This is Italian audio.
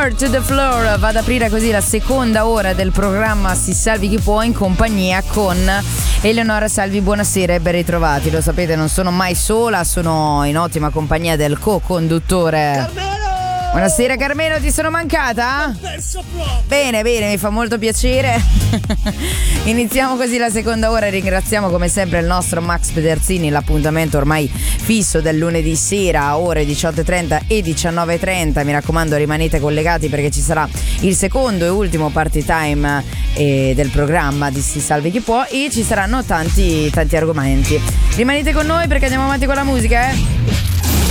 Word to the Floor va ad aprire così la seconda ora del programma Si Salvi Chi Può, in compagnia con Eleonora Salvi. Buonasera e ben ritrovati. Lo sapete, non sono mai sola, sono in ottima compagnia del co-conduttore Carmelo! Buonasera Carmelo, ti sono mancata? Ho perso proprio. Bene, mi fa molto piacere. Iniziamo così la seconda ora e ringraziamo come sempre il nostro Max Pederzini, l'appuntamento ormai fisso del lunedì sera a ore 18.30 e 19.30. Mi raccomando, rimanete collegati perché ci sarà il secondo e ultimo party time del programma di Si Salvi Chi Può e ci saranno tanti argomenti. Rimanete con noi perché andiamo avanti con la musica,